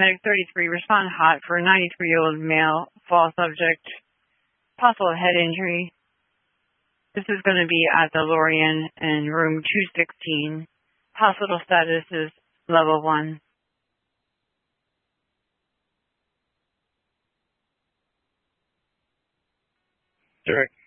Medic 33, respond hot for a 93-year-old male, fall subject, possible head injury. This is going to be at the Lorien in room 216. Hospital status is level 1. Direct